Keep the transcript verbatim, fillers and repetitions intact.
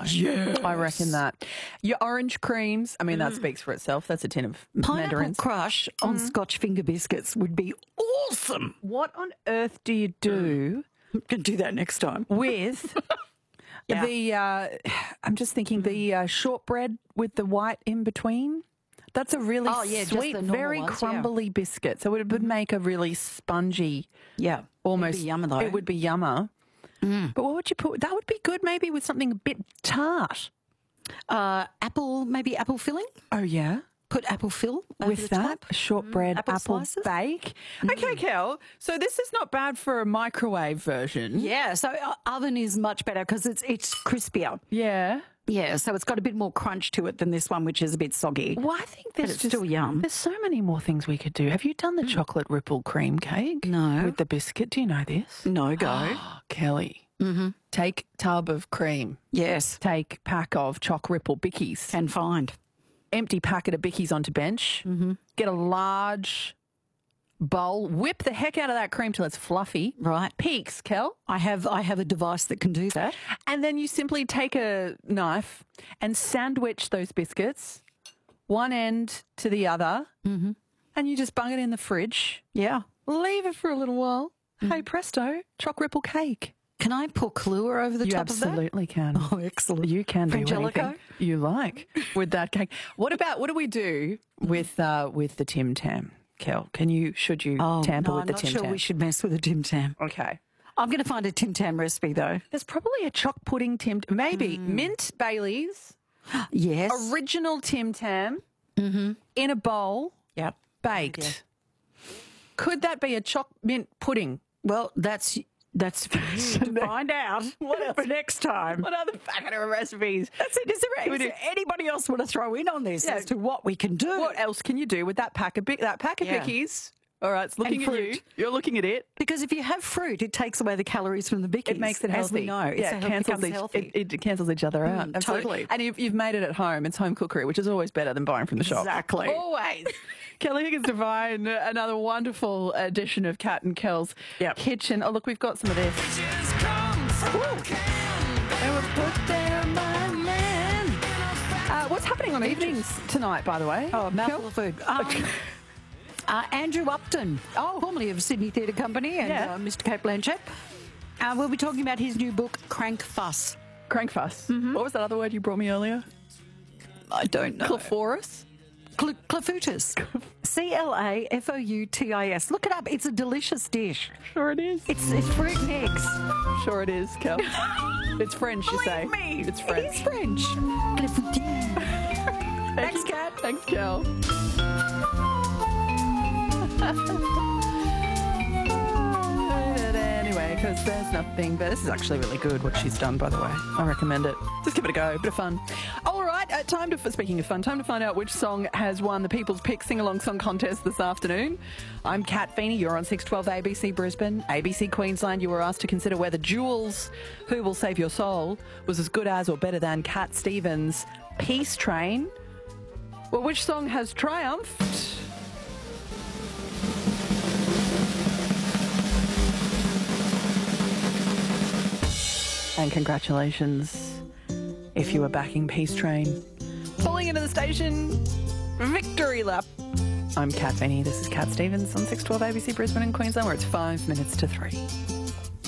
Yes. I reckon that. Your orange creams, I mean, that speaks for itself. That's a tin of Pineapple mandarins. crush on Scotch finger biscuits would be awesome. What on earth do you do I'm going to do that next time. with Yeah. the, uh, I'm just thinking the uh, shortbread with the white in between? That's a really Oh, yeah, just sweet, the normal very ones, yeah. crumbly biscuit. So it would make a really spongy, Yeah. almost. It'd be yummer, though. It would be yummer. But what would you put? That would be good maybe with something a bit tart. Uh, apple, maybe apple filling? Oh, yeah. Put apple fill over With the that, top. a shortbread Mm, apple apple, slices? bake. Okay, Kel. So this is not bad for a microwave version. Yeah, so uh, oven is much better because it's it's crispier. Yeah. Yeah, so it's got a bit more crunch to it than this one, which is a bit soggy. Well, I think there's it's just, still yum. There's so many more things we could do. Have you done the chocolate ripple cream cake? No. With the biscuit? Do you know this? No go. Oh, Kelly. Mm-hmm. Take tub of cream. Yes, Take pack of choc ripple bickies. can find. Empty packet of bickies onto bench. Mm-hmm. Get a large bowl. Whip the heck out of that cream till it's fluffy. Right. Peaks, Kel. I have I have a device that can do that. And then you simply take a knife and sandwich those biscuits, one end to the other, mm-hmm. and you just bung it in the fridge. Yeah. Leave it for a little while. Hey, presto, choc ripple cake. Can I pour Kahlua over the You top of that? absolutely can. Oh, excellent. You can do Frangelico? anything you like with that cake. What about, what do we do with uh, with the Tim Tam, Kel? Can you, should you Oh, tamper no, with I'm the not Tim sure Tam? we should mess with a Tim Tam. Okay. I'm going to find a Tim Tam recipe, though. There's probably a choc pudding Tim, maybe Hmm. mint Baileys, Yes. original Tim Tam in a bowl, Yep. baked. Could that be a choc mint pudding? Well, that's that's for you to find out what for next time. What other packet of recipes? That's it. Is there, is do- there anybody else want to throw in on this Yeah. as to what we can do? What else can you do with that pack of bic- that pack of Yeah. bickies? All right, it's looking And at you. fruit. You're looking at it. Because if you have fruit, it takes away the calories from the bickies. It makes it As healthy. we know, it's yeah, a- it it cancels becomes each, healthy. It, it cancels each other out. Mm, Absolutely. totally. And you've, you've made it at home. It's home cookery, which is always better than buying from the shop. Exactly. Always. Kelly Higgins Divine, another wonderful edition of Cat and Kel's Yep. Kitchen. Oh, look, we've got some of this. They were put there, my man. Uh, what's happening on evenings tonight, by the way? Oh, a mouthful Kel? of food. Um, uh, Andrew Upton, oh, formerly of Sydney Theatre Company, and Yeah. uh, Mister Kate Blanchett. Uh, we'll be talking about his new book, Crank Fuss. Crank fuss. What was that other word you brought me earlier? I don't know. Clophorus? Cl- Clafoutis. C L A F O U T I S. Look it up. It's a delicious dish. Sure it is. It's it's fruit and eggs. Sure it is, Kel. It's French, you say. Believe me, It's French. It is French. Clafoutis. Thanks, Kat. Thanks, Kel. Anyway, because there's nothing, but this is actually really good what she's done, by the way. I recommend it. Just give it a go, bit of fun. All right, uh, time to, speaking of fun, time to find out which song has won the People's Pick Sing-Along Song Contest this afternoon. I'm Kat Feeney, you're on six twelve A B C Brisbane. A B C Queensland, you were asked to consider whether Jules, Who Will Save Your Soul, was as good as or better than Cat Stevens' Peace Train. Well, which song has triumphed? And congratulations if you were backing Peace Train. Pulling into the station, victory lap. I'm Kat Feeney. This is Cat Stevens on six twelve A B C Brisbane and Queensland, where it's five minutes to three.